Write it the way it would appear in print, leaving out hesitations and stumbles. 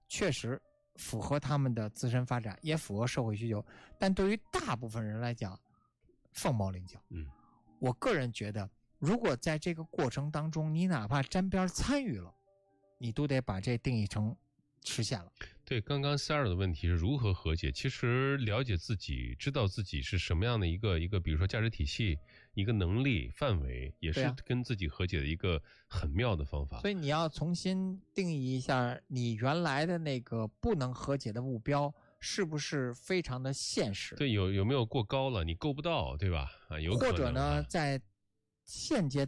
确实符合他们的自身发展，也符合社会需求，但对于大部分人来讲，凤毛麟角。我个人觉得，如果在这个过程当中，你哪怕沾边参与了，你都得把这定义成实现了。 对，刚刚C2的问题是如何和解，其实了解自己，知道自己是什么样的一个比如说价值体系，一个能力范围，也是跟自己和解的一个很妙的方法。 所以你要重新定义一下你原来的那个不能和解的目标是不是非常的现实。 对，有没有过高了，你够不到，对吧？有可能或者呢，在现阶段